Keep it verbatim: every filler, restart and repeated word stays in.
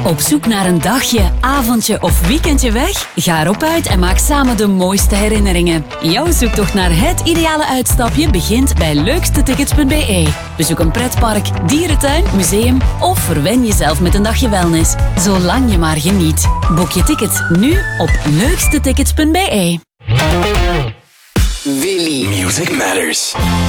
Op zoek naar een dagje, avondje of weekendje weg? Ga erop uit en maak samen de mooiste herinneringen. Jouw zoektocht naar het ideale uitstapje begint bij leukstetickets punt b e. Bezoek een pretpark, dierentuin, museum of verwen jezelf met een dagje wellness. Zolang je maar geniet. Boek je ticket nu op leukstetickets punt b e. Willy. Music Matters.